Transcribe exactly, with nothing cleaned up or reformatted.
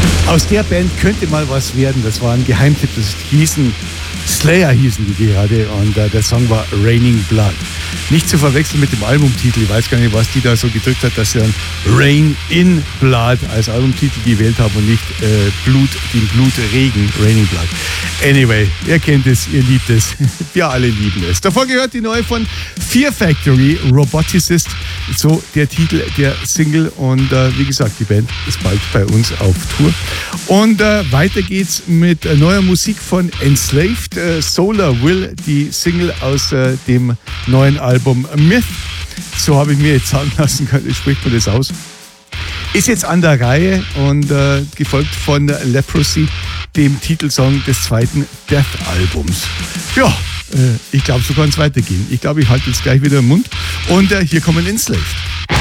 Aus der Band könnte mal was werden. Das war ein Geheimtipp. Das hießen Slayer, hießen die gerade. Und äh, der Song war Raining Blood. Nicht zu verwechseln mit dem Albumtitel. Ich weiß gar nicht, was die da so gedrückt hat, dass sie dann Rain in Blood als Albumtitel gewählt haben und nicht äh, Blut, den Blutregen, Raining Blood. Anyway, ihr kennt es, ihr liebt es. Wir alle lieben es. Davor gehört die neue von Fear Factory, Roboticist. So der Titel der Single. Und äh, wie gesagt, die Band ist bald bei uns auf Tour. Und äh, weiter geht's mit äh, neuer Musik von Enslaved. Äh, Solar Will, die Single aus äh, dem neuen Album Myth. So habe ich mir jetzt sagen lassen, spricht man das aus. Ist jetzt an der Reihe und äh, gefolgt von Leprosy, dem Titelsong des zweiten Death-Albums. Ja, äh, ich glaube, so kann es weitergehen. Ich glaube, ich halte jetzt gleich wieder den Mund. Und äh, hier kommen Enslaved.